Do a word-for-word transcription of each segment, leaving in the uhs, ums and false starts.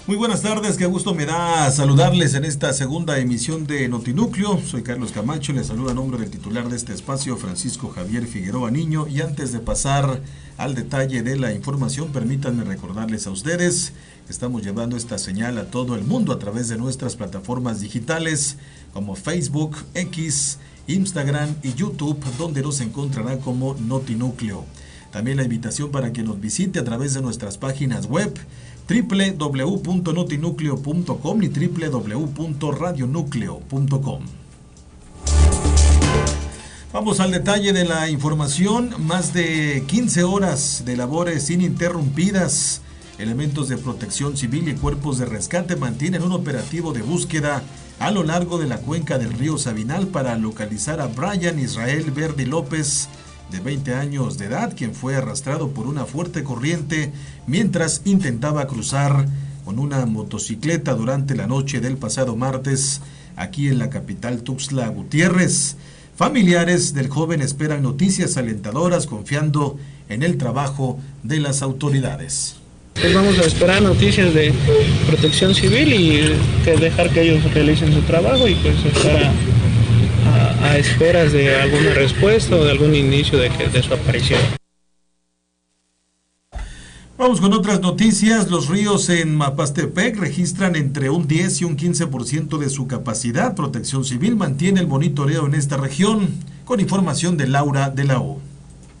Muy buenas tardes, qué gusto me da saludarles en esta segunda emisión de Notinúcleo. Soy Carlos Camacho, les saludo a nombre del titular de este espacio, Francisco Javier Figueroa Niño. Y antes de pasar al detalle de la información, permítanme recordarles a ustedes que estamos llevando esta señal a todo el mundo a través de nuestras plataformas digitales como Facebook, X, Instagram y YouTube, donde nos encontrará como Notinúcleo. También la invitación para que nos visite a través de nuestras páginas web doble u doble u doble u punto notinúcleo punto com y doble u doble u doble u punto radionúcleo punto com. Vamos al detalle de la información. Más de quince horas de labores ininterrumpidas. Elementos de protección civil y cuerpos de rescate mantienen un operativo de búsqueda a lo largo de la cuenca del río Sabinal para localizar a Brian Israel Verdi López, de veinte años de edad, quien fue arrastrado por una fuerte corriente mientras intentaba cruzar con una motocicleta durante la noche del pasado martes aquí en la capital Tuxtla Gutiérrez. Familiares del joven esperan noticias alentadoras confiando en el trabajo de las autoridades. Pues vamos a esperar noticias de Protección Civil y que dejar que ellos realicen su trabajo y pues estar a, a, a esperas de alguna respuesta o de algún inicio de, que, de su aparición. Vamos con otras noticias. Los ríos en Mapastepec registran entre un diez y un quince por ciento de su capacidad. Protección Civil mantiene el monitoreo en esta región. Con información de Laura de la O.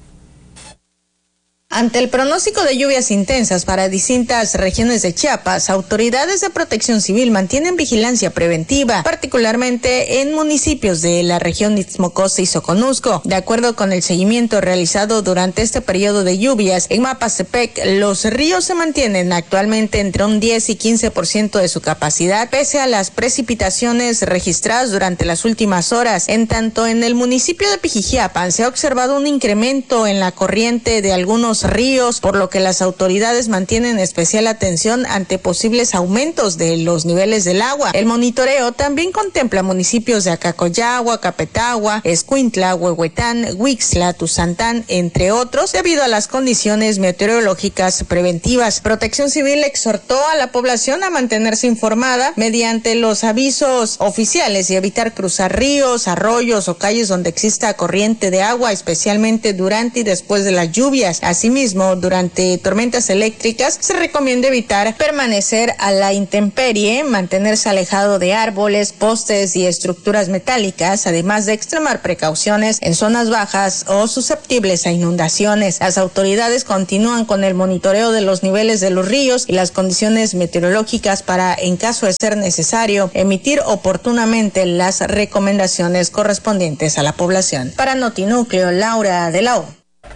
Ante el pronóstico de lluvias intensas para distintas regiones de Chiapas, autoridades de Protección Civil mantienen vigilancia preventiva, particularmente en municipios de la región Istmo Costa y Soconusco. De acuerdo con el seguimiento realizado durante este periodo de lluvias, en Mapastepec los ríos se mantienen actualmente entre un diez y quince por ciento de su capacidad, pese a las precipitaciones registradas durante las últimas horas. En tanto, en el municipio de Pijijiapan se ha observado un incremento en la corriente de algunos ríos, por lo que las autoridades mantienen especial atención ante posibles aumentos de los niveles del agua. El monitoreo también contempla municipios de Acacoyagua, Capetagua, Escuintla, Huehuetán, Huixtla, Tuzantán, entre otros, debido a las condiciones meteorológicas preventivas. Protección Civil exhortó a la población a mantenerse informada mediante los avisos oficiales y evitar cruzar ríos, arroyos o calles donde exista corriente de agua, especialmente durante y después de las lluvias. Así Asimismo, durante tormentas eléctricas se recomienda evitar permanecer a la intemperie, mantenerse alejado de árboles, postes y estructuras metálicas, además de extremar precauciones en zonas bajas o susceptibles a inundaciones. Las autoridades continúan con el monitoreo de los niveles de los ríos y las condiciones meteorológicas para, en caso de ser necesario, emitir oportunamente las recomendaciones correspondientes a la población. Para Notinúcleo, Laura de la O.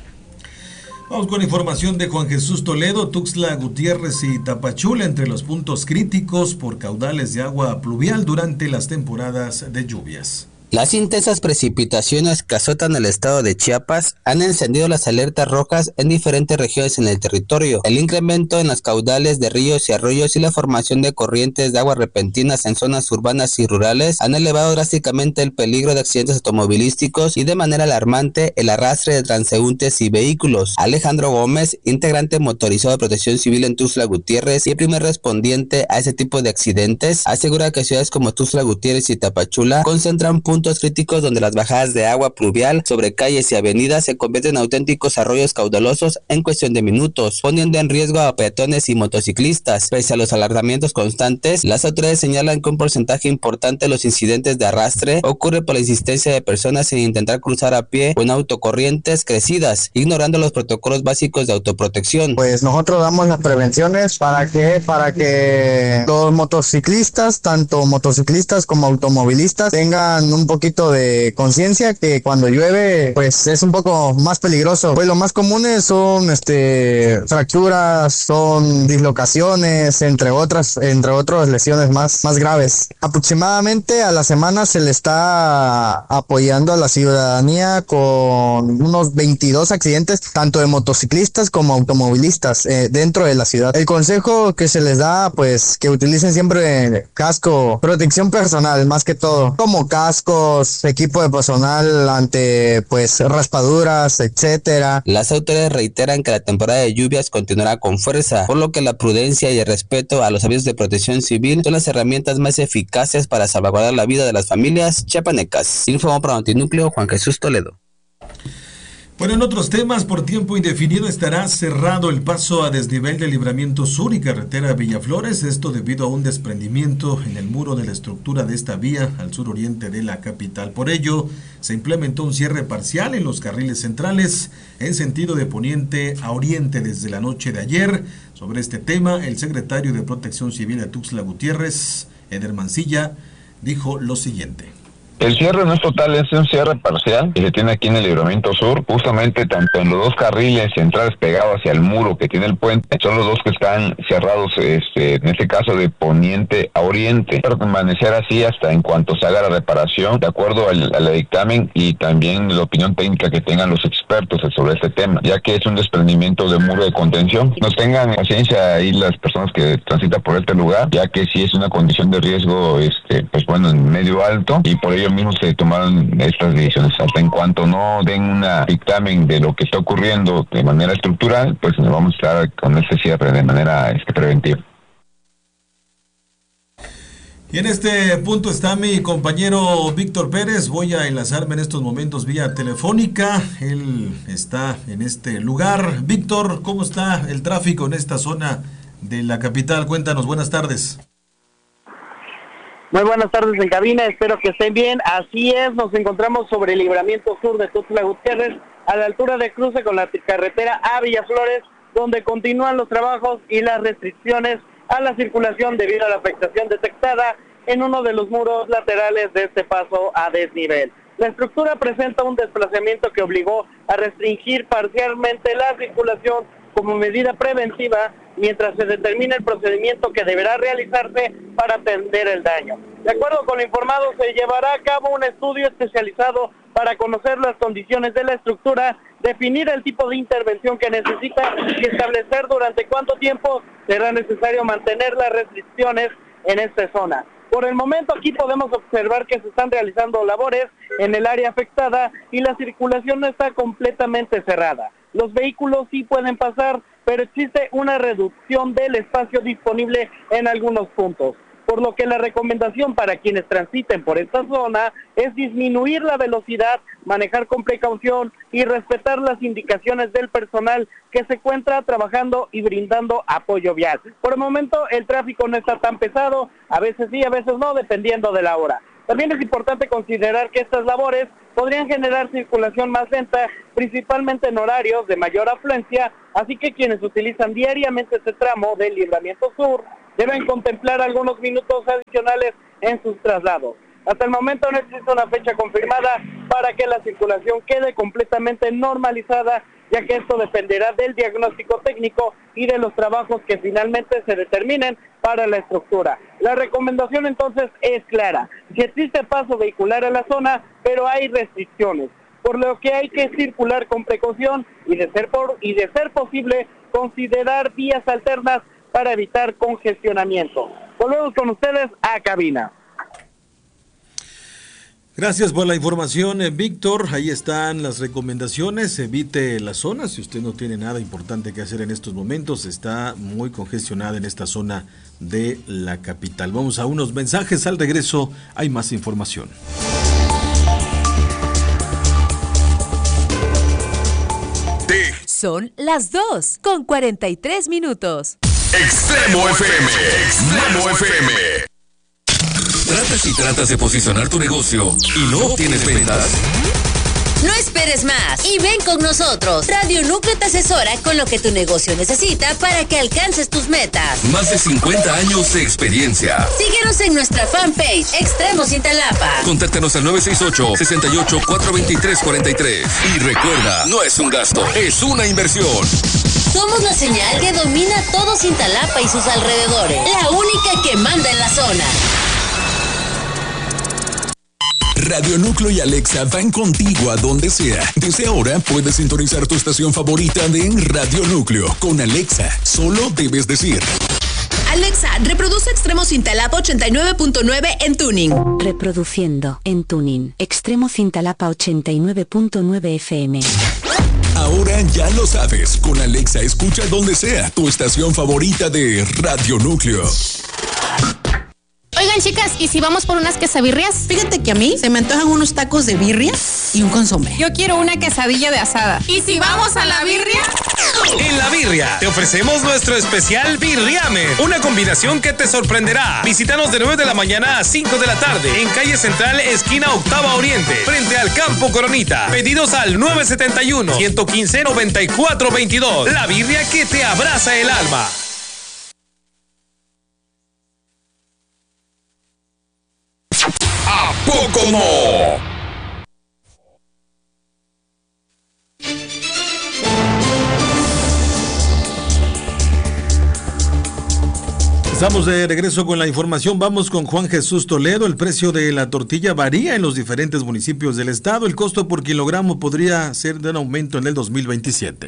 Vamos con información de Juan Jesús Toledo. Tuxtla Gutiérrez y Tapachula entre los puntos críticos por caudales de agua pluvial durante las temporadas de lluvias. Las intensas precipitaciones que azotan el estado de Chiapas han encendido las alertas rojas en diferentes regiones en el territorio. El incremento en las caudales de ríos y arroyos y la formación de corrientes de agua repentinas en zonas urbanas y rurales han elevado drásticamente el peligro de accidentes automovilísticos y de manera alarmante el arrastre de transeúntes y vehículos. Alejandro Gómez, integrante motorizado de Protección Civil en Tuxtla Gutiérrez y el primer respondiente a ese tipo de accidentes, asegura que ciudades como Tuxtla Gutiérrez y Tapachula concentran puntos críticos donde las bajadas de agua pluvial sobre calles y avenidas se convierten en auténticos arroyos caudalosos en cuestión de minutos, poniendo en riesgo a peatones y motociclistas. Pese a los alargamientos constantes, las autoridades señalan que un porcentaje importante de los incidentes de arrastre ocurre por la insistencia de personas en intentar cruzar a pie o en autocorrientes crecidas, ignorando los protocolos básicos de autoprotección. Pues nosotros damos las prevenciones para que para que los motociclistas, tanto motociclistas como automovilistas, tengan un poquito de conciencia que cuando llueve pues es un poco más peligroso. Pues lo más comunes son este fracturas, son dislocaciones, entre otras entre otras lesiones más más graves. Aproximadamente a la semana se le está apoyando a la ciudadanía con unos veintidós accidentes tanto de motociclistas como automovilistas eh, dentro de la ciudad. El consejo que se les da pues que utilicen siempre casco, protección personal más que todo, como casco, médicos, equipo de personal ante pues raspaduras, etcétera. Las autoridades reiteran que la temporada de lluvias continuará con fuerza, por lo que la prudencia y el respeto a los avisos de protección civil son las herramientas más eficaces para salvaguardar la vida de las familias chiapanecas. Informó para Notinúcleo Juan Jesús Toledo. Bueno, en otros temas, por tiempo indefinido estará cerrado el paso a desnivel del Libramiento Sur y carretera Villaflores, esto debido a un desprendimiento en el muro de la estructura de esta vía al suroriente de la capital. Por ello, se implementó un cierre parcial en los carriles centrales en sentido de poniente a oriente desde la noche de ayer. Sobre este tema, el secretario de Protección Civil de Tuxtla Gutiérrez, Eder Mancilla, dijo lo siguiente. El cierre no es total, es un cierre parcial que se tiene aquí en el Libramiento Sur, justamente tanto en los dos carriles centrales pegados hacia el muro que tiene el puente, son los dos que están cerrados, este, en este caso de poniente a oriente. Para permanecer así hasta en cuanto se haga la reparación, de acuerdo al, al dictamen y también la opinión técnica que tengan los expertos sobre este tema, ya que es un desprendimiento de muro de contención. Nos tengan paciencia ahí las personas que transitan por este lugar, ya que sí es una condición de riesgo, este, pues bueno, en medio alto, y por ello mismo se tomaron estas decisiones. Hasta en cuanto no den un dictamen de lo que está ocurriendo de manera estructural, pues nos vamos a estar con este cierre de manera este, preventiva. Y en este punto está mi compañero Víctor Pérez. Voy a enlazarme en estos momentos vía telefónica. Él está en este lugar. Víctor, ¿cómo está el tráfico en esta zona de la capital? Cuéntanos, buenas tardes. Muy buenas tardes en cabina, espero que estén bien. Así es, nos encontramos sobre el Libramiento Sur de Tuxtla Gutiérrez, a la altura de cruce con la carretera a Villaflores, donde continúan los trabajos y las restricciones a la circulación debido a la afectación detectada en uno de los muros laterales de este paso a desnivel. La estructura presenta un desplazamiento que obligó a restringir parcialmente la circulación como medida preventiva mientras se determina el procedimiento que deberá realizarse para atender el daño. De acuerdo con lo informado, se llevará a cabo un estudio especializado para conocer las condiciones de la estructura, definir el tipo de intervención que necesita y establecer durante cuánto tiempo será necesario mantener las restricciones en esta zona. Por el momento aquí podemos observar que se están realizando labores en el área afectada y la circulación no está completamente cerrada. Los vehículos sí pueden pasar, pero existe una reducción del espacio disponible en algunos puntos, por lo que la recomendación para quienes transiten por esta zona es disminuir la velocidad, manejar con precaución y respetar las indicaciones del personal que se encuentra trabajando y brindando apoyo vial. Por el momento el tráfico no está tan pesado, a veces sí, a veces no, dependiendo de la hora. También es importante considerar que estas labores podrían generar circulación más lenta, principalmente en horarios de mayor afluencia, así que quienes utilizan diariamente este tramo del Libramiento Sur deben contemplar algunos minutos adicionales en sus traslados. Hasta el momento no existe una fecha confirmada para que la circulación quede completamente normalizada, ya que esto dependerá del diagnóstico técnico y de los trabajos que finalmente se determinen para la estructura. La recomendación entonces es clara: si existe paso vehicular a la zona, pero hay restricciones, por lo que hay que circular con precaución y de ser por y de ser posible considerar vías alternas para evitar congestionamiento. Volvemos con ustedes a cabina. Gracias por la información, eh, Víctor. Ahí están las recomendaciones. Evite la zona si usted no tiene nada importante que hacer en estos momentos. Está muy congestionada en esta zona de la capital. Vamos a unos mensajes. Al regreso hay más información. Son las dos con cuarenta y tres minutos. Extremo F M. Extremo F M. ¿Tratas y tratas de posicionar tu negocio y no obtienes ventas? No esperes más y ven con nosotros. Radio Núcleo te asesora con lo que tu negocio necesita para que alcances tus metas. Más de cincuenta años de experiencia. Síguenos en nuestra fanpage Extremos Cintalapa. Contáctanos al nueve seis ocho, seis ocho, cuatro dos tres, cuatro tres. Y recuerda, no es un gasto, es una inversión. Somos la señal que domina todo Cintalapa y sus alrededores. La única que manda en la zona. Radio Núcleo y Alexa van contigo a donde sea. Desde ahora puedes sintonizar tu estación favorita de Radio Núcleo. Con Alexa, solo debes decir: Alexa, reproduce Extremo Cintalapa ochenta y nueve punto nueve en Tuning. Reproduciendo en Tuning. Extremo Cintalapa ochenta y nueve punto nueve F M. Ahora ya lo sabes, con Alexa escucha donde sea tu estación favorita de Radio Núcleo. Oigan, chicas, ¿y si vamos por unas quesabirrias? Fíjate que a mí se me antojan unos tacos de birria y un consomé. Yo quiero una quesadilla de asada. ¿Y si vamos a la birria? En La Birria te ofrecemos nuestro especial Birriame, una combinación que te sorprenderá. Visítanos de nueve de la mañana a cinco de la tarde en calle Central, esquina Octava Oriente, frente al Campo Coronita. Pedidos al nueve setenta y uno, ciento quince, noventa y cuatro veintidós. La Birria que te abraza el alma. ¿A poco no? Estamos de regreso con la información. Vamos con Juan Jesús Toledo. El precio de la tortilla varía en los diferentes municipios del estado. El costo por kilogramo podría ser de un aumento en el dos mil veintisiete.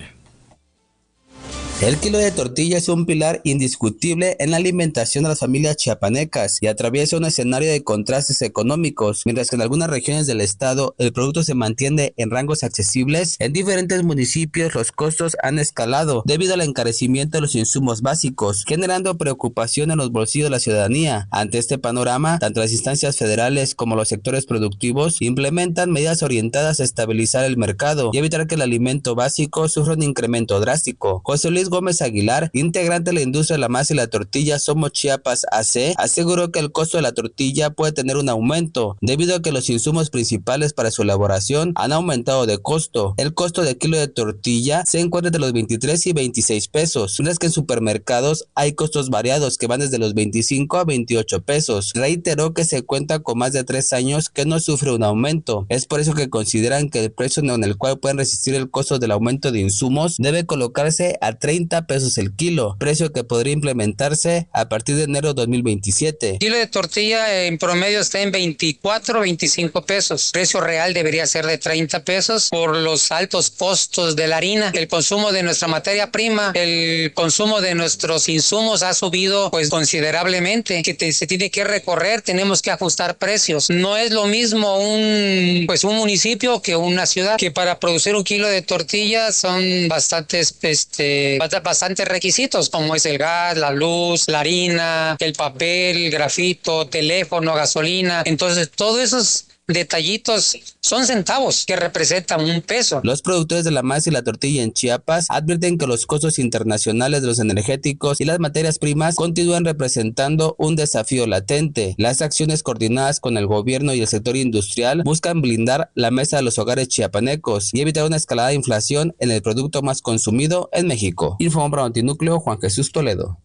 El kilo de tortilla es un pilar indiscutible en la alimentación de las familias chiapanecas y atraviesa un escenario de contrastes económicos. Mientras que en algunas regiones del estado el producto se mantiene en rangos accesibles, en diferentes municipios los costos han escalado debido al encarecimiento de los insumos básicos, generando preocupación en los bolsillos de la ciudadanía. Ante este panorama, tanto las instancias federales como los sectores productivos implementan medidas orientadas a estabilizar el mercado y evitar que el alimento básico sufra un incremento drástico. José Luis Gómez Aguilar, integrante de la industria de la masa y la tortilla Somos Chiapas A C, aseguró que el costo de la tortilla puede tener un aumento debido a que los insumos principales para su elaboración han aumentado de costo. El costo de kilo de tortilla se encuentra entre los veintitrés y veintiséis pesos, mientras que en supermercados hay costos variados que van desde los veinticinco a veintiocho pesos. Reiteró que se cuenta con más de tres años que no sufre un aumento. Es por eso que consideran que el precio en el cual pueden resistir el costo del aumento de insumos debe colocarse a treinta pesos el kilo, precio que podría implementarse a partir de enero de dos mil veintisiete. El kilo de tortilla en promedio está en veinticuatro, veinticinco pesos. El precio real debería ser de treinta pesos por los altos costos de la harina. El consumo de nuestra materia prima, el consumo de nuestros insumos ha subido pues considerablemente, que te, se tiene que recorrer, tenemos que ajustar precios. No es lo mismo un pues un municipio que una ciudad, que para producir un kilo de tortilla son bastantes este bastantes requisitos, como es el gas, la luz, la harina, el papel, el grafito, teléfono, gasolina. Entonces, todos esos detallitos son centavos que representan un peso. Los productores de la masa y la tortilla en Chiapas advierten que los costos internacionales de los energéticos y las materias primas continúan representando un desafío latente. Las acciones coordinadas con el gobierno y el sector industrial buscan blindar la mesa de los hogares chiapanecos y evitar una escalada de inflación en el producto más consumido en México. Informó para Notinúcleo Juan Jesús Toledo.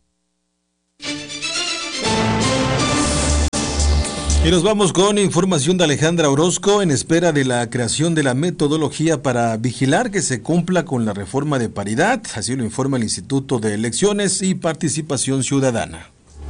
Y nos vamos con información de Alejandra Orozco en espera de la creación de la metodología para vigilar que se cumpla con la reforma de paridad. Así lo informa el Instituto de Elecciones y Participación Ciudadana.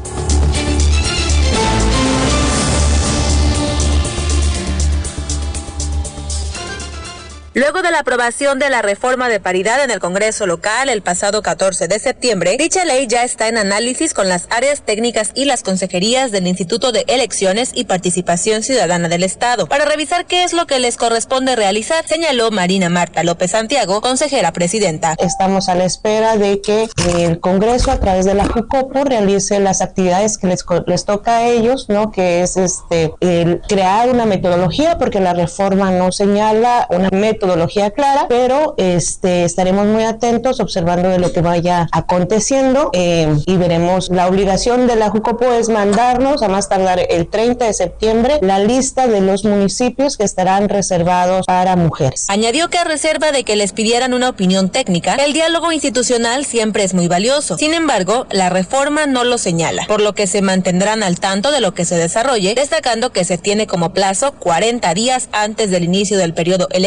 Luego de la aprobación de la reforma de paridad en el Congreso local el pasado catorce de septiembre, dicha ley ya está en análisis con las áreas técnicas y las consejerías del Instituto de Elecciones y Participación Ciudadana del Estado para revisar qué es lo que les corresponde realizar, señaló Marina Marta López Santiago, consejera presidenta. Estamos a la espera de que el Congreso a través de la Jucopo realice las actividades que les, les toca a ellos, ¿no? Que es este el crear una metodología, porque la reforma no señala una metodología metodología clara, pero este estaremos muy atentos observando de lo que vaya aconteciendo eh, y veremos. La obligación de la Jucopo es mandarnos a más tardar el treinta de septiembre la lista de los municipios que estarán reservados para mujeres. Añadió que a reserva de que les pidieran una opinión técnica, el diálogo institucional siempre es muy valioso. Sin embargo, la reforma no lo señala, por lo que se mantendrán al tanto de lo que se desarrolle, destacando que se tiene como plazo cuarenta días antes del inicio del periodo electoral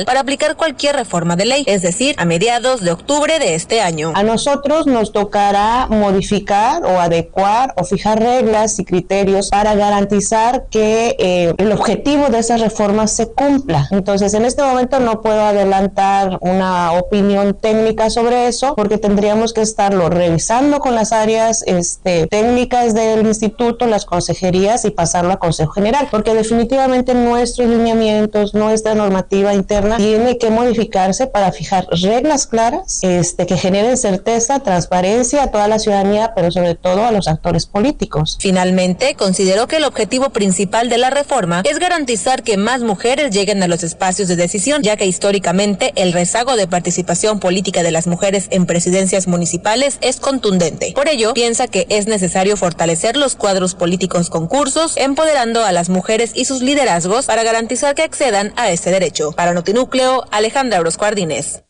para aplicar cualquier reforma de ley, es decir, a mediados de octubre de este año. A nosotros nos tocará modificar o adecuar o fijar reglas y criterios para garantizar que eh, el objetivo de esas reformas se cumpla. Entonces, en este momento no puedo adelantar una opinión técnica sobre eso, porque tendríamos que estarlo revisando con las áreas este, técnicas del instituto, las consejerías, y pasarlo a Consejo General, porque definitivamente nuestros lineamientos, nuestra normativa interna tiene que modificarse para fijar reglas claras este, que generen certeza, transparencia a toda la ciudadanía, pero sobre todo a los actores políticos. Finalmente, consideró que el objetivo principal de la reforma es garantizar que más mujeres lleguen a los espacios de decisión, ya que históricamente el rezago de participación política de las mujeres en presidencias municipales es contundente. Por ello, piensa que es necesario fortalecer los cuadros políticos concursos, empoderando a las mujeres y sus liderazgos para garantizar que accedan a este derecho. Para Notinúcleo, Alejandra Orozco Ardínez.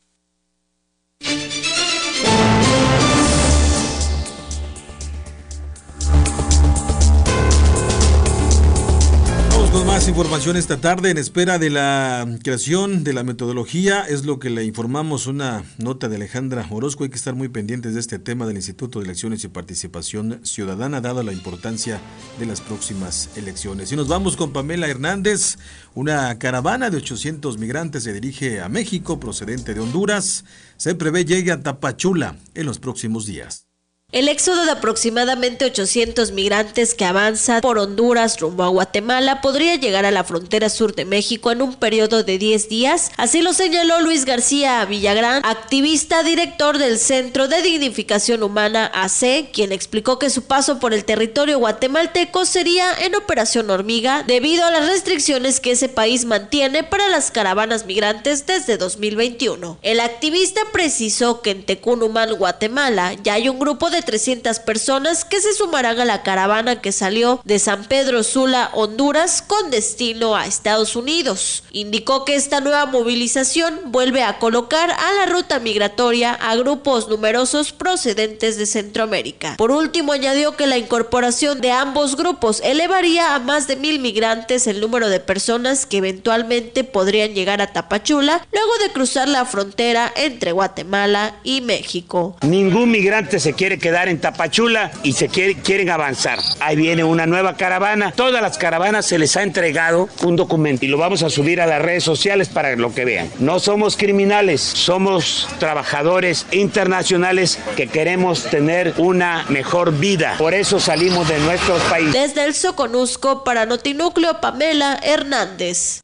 Con más información esta tarde, en espera de la creación de la metodología, es lo que le informamos, una nota de Alejandra Orozco. Hay que estar muy pendientes de este tema del Instituto de Elecciones y Participación Ciudadana, dada la importancia de las próximas elecciones. Y nos vamos con Pamela Hernández. Una caravana de ochocientos migrantes se dirige a México, procedente de Honduras. Se prevé llegue a Tapachula en los próximos días. El éxodo de aproximadamente ochocientos migrantes que avanza por Honduras rumbo a Guatemala podría llegar a la frontera sur de México en un periodo de diez días, así lo señaló Luis García Villagrán, activista director del Centro de Dignificación Humana A C, quien explicó que su paso por el territorio guatemalteco sería en operación hormiga debido a las restricciones que ese país mantiene para las caravanas migrantes desde dos mil veintiuno. El activista precisó que en Tecunumán, Guatemala, ya hay un grupo de trescientas personas que se sumarán a la caravana que salió de San Pedro Sula, Honduras, con destino a Estados Unidos. Indicó que esta nueva movilización vuelve a colocar a la ruta migratoria a grupos numerosos procedentes de Centroamérica. Por último, añadió que la incorporación de ambos grupos elevaría a más de mil migrantes el número de personas que eventualmente podrían llegar a Tapachula luego de cruzar la frontera entre Guatemala y México. Ningún migrante se quiere quedar en Tapachula y se quiere, quieren avanzar. Ahí viene una nueva caravana. Todas las caravanas se les ha entregado un documento y lo vamos a subir a las redes sociales para lo que vean. No somos criminales, somos trabajadores internacionales que queremos tener una mejor vida. Por eso salimos de nuestros países. Desde el Soconusco, para Notinúcleo, Pamela Hernández.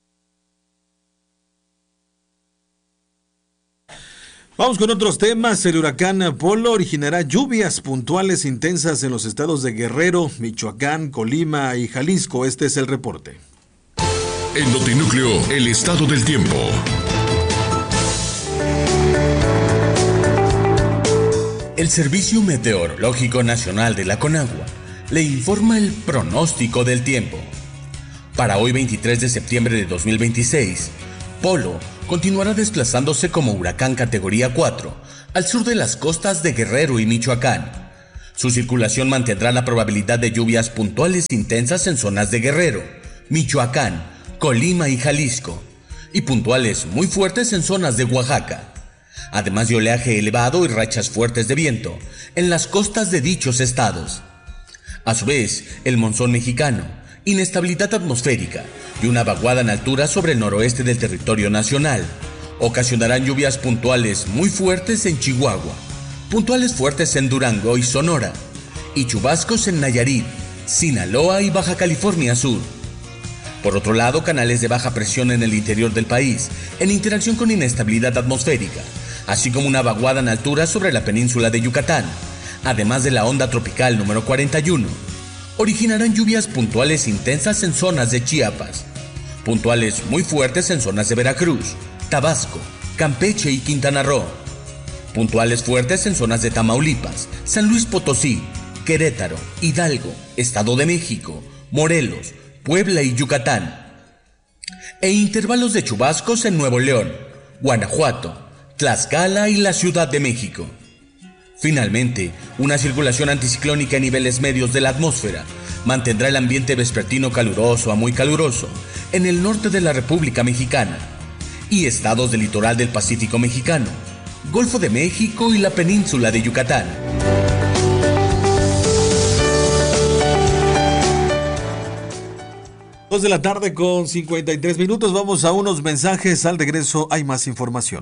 Vamos con otros temas. El huracán Polo originará lluvias puntuales intensas en los estados de Guerrero, Michoacán, Colima y Jalisco. Este es el reporte. En Notinúcleo, el estado del tiempo. El Servicio Meteorológico Nacional de la Conagua le informa el pronóstico del tiempo. Para hoy veintitrés de septiembre de dos mil veintiséis, Polo continuará desplazándose como huracán categoría cuatro al sur de las costas de Guerrero y Michoacán. Su circulación mantendrá la probabilidad de lluvias puntuales intensas en zonas de Guerrero, Michoacán, Colima y Jalisco, y puntuales muy fuertes en zonas de Oaxaca, además de oleaje elevado y rachas fuertes de viento en las costas de dichos estados. A su vez, el monzón mexicano, inestabilidad atmosférica y una vaguada en altura sobre el noroeste del territorio nacional ocasionarán lluvias puntuales muy fuertes en Chihuahua, puntuales fuertes en Durango y Sonora, y chubascos en Nayarit, Sinaloa y Baja California Sur. Por otro lado, canales de baja presión en el interior del país, en interacción con inestabilidad atmosférica, así como una vaguada en altura sobre la península de Yucatán, además de la onda tropical número cuarenta y uno, originarán lluvias puntuales intensas en zonas de Chiapas, puntuales muy fuertes en zonas de Veracruz, Tabasco, Campeche y Quintana Roo, puntuales fuertes en zonas de Tamaulipas, San Luis Potosí, Querétaro, Hidalgo, Estado de México, Morelos, Puebla y Yucatán, e intervalos de chubascos en Nuevo León, Guanajuato, Tlaxcala y la Ciudad de México. Finalmente, una circulación anticiclónica en niveles medios de la atmósfera mantendrá el ambiente vespertino caluroso a muy caluroso en el norte de la República Mexicana, y estados del litoral del Pacífico mexicano, Golfo de México y la península de Yucatán. Dos de la tarde con cincuenta y tres minutos. Vamos a unos mensajes. Al regreso hay más información.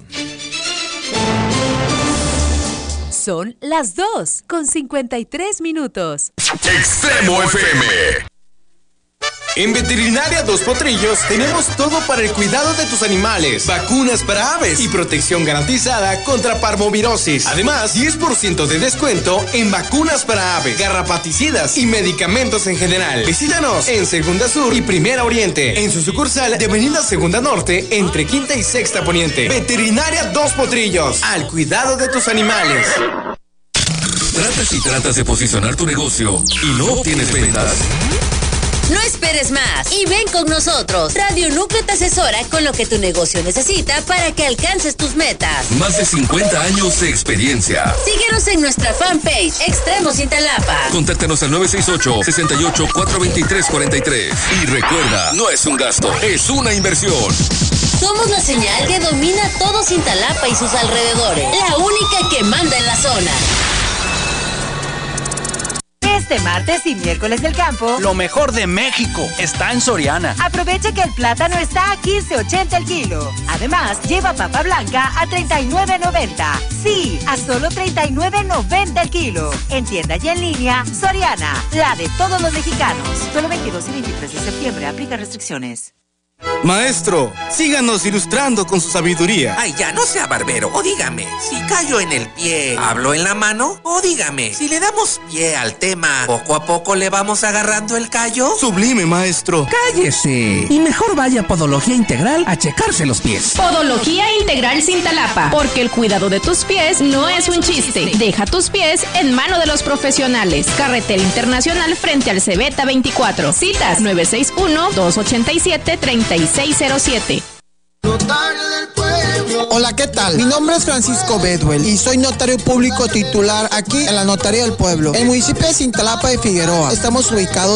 Son las dos con cincuenta y tres minutos. Extremo F M. En Veterinaria Dos Potrillos tenemos todo para el cuidado de tus animales, vacunas para aves y protección garantizada contra parvovirosis. Además, diez por ciento de descuento en vacunas para aves, garrapaticidas y medicamentos en general. Visítanos en Segunda Sur y Primera Oriente, en su sucursal de Avenida Segunda Norte, entre Quinta y Sexta Poniente. Veterinaria Dos Potrillos, al cuidado de tus animales. ¿Tratas y tratas de posicionar tu negocio y no obtienes ventas? No esperes más y ven con nosotros. Radio Núcleo te asesora con lo que tu negocio necesita para que alcances tus metas. Más de cincuenta años de experiencia. Síguenos en nuestra fanpage Extremos Cintalapa. Contáctanos al nueve seis ocho, seis ocho, cuatro dos tres, cuatro tres. Y recuerda, no es un gasto, es una inversión. Somos la señal que domina todo Cintalapa y sus alrededores. La única que manda en la zona. Este martes y miércoles del campo, lo mejor de México está en Soriana. Aprovecha que el plátano está a quince ochenta el kilo. Además, lleva papa blanca a treinta y nueve noventa. Sí, a solo treinta y nueve noventa el kilo. En tienda y en línea, Soriana, la de todos los mexicanos. Solo veintidós y veintitrés de septiembre, aplica restricciones. Maestro, síganos ilustrando con su sabiduría. Ay, ya no sea barbero. O dígame, si callo en el pie, ¿hablo en la mano? O dígame, si le damos pie al tema, ¿poco a poco le vamos agarrando el callo? Sublime, maestro. Cállese. Y mejor vaya a Podología Integral a checarse los pies. Podología Integral Cintalapa, porque el cuidado de tus pies no es un chiste. Deja tus pies en mano de los profesionales. Carretera Internacional frente al Cebeta veinticuatro. Citas nueve seis uno, dos ocho siete, tres seis cero siete. Hola, ¿qué tal? Mi nombre es Francisco Bedwell y soy notario público titular aquí en la Notaría del Pueblo, en el municipio de Cintalapa de Figueroa. Estamos ubicados